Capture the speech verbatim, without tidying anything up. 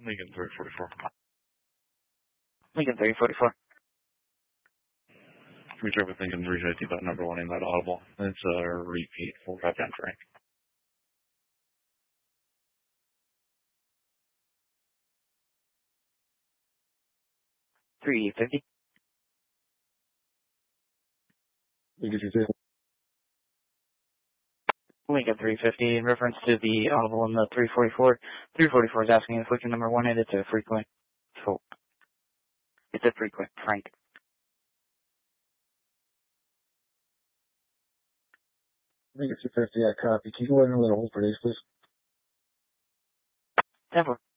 Lincoln three forty-four. Lincoln three forty-four. We drove with Lincoln three fifty, but number one in that audible. It's a repeat, full drive down train. three fifty. Lincoln three fifty. Lincoln three fifty, in reference to the audible in the three forty-four. three forty-four is asking if we can number one it. It's a frequent. So, it's a frequent, Frank. Lincoln three fifty, I copy. Can you go ahead and let a hold for days, please? ten four.